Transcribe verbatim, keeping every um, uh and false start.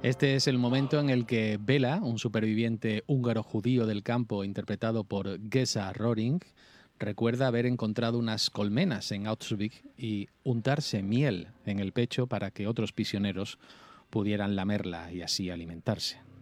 Este es el momento en el que Bela, un superviviente húngaro-judío del campo interpretado por Gesa Roring, recuerda haber encontrado unas colmenas en Auschwitz y untarse miel en el pecho para que otros prisioneros pudieran lamerla y así alimentarse.